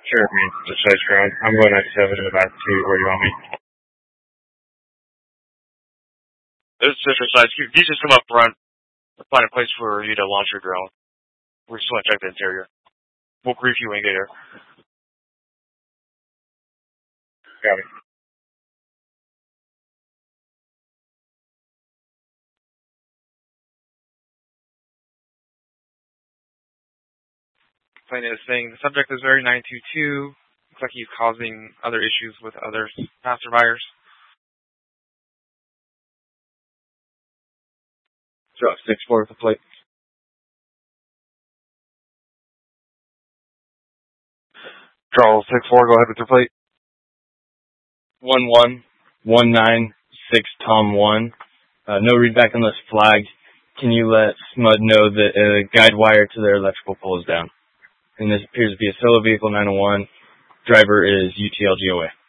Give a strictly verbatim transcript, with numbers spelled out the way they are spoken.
Sure, man. Just like your own. I'm going ninety-seven in the back to where you want me. This is Citrus Sides. You you just come up front. Find a place for you to launch your drone. We just want to check the interior. We'll brief you when you get here. Got it. Plane is saying the subject is very nine two two. Looks like he's causing other issues with other passerbyers. Drop six four with the plate. Charles six four, go ahead with your plate. One one one nine six Tom one. Uh, no readback unless flagged. Can you let S M U D know that a uh, guide wire to their electrical pole is down? And this appears to be a solo vehicle nine oh one. Driver is U T L G O A.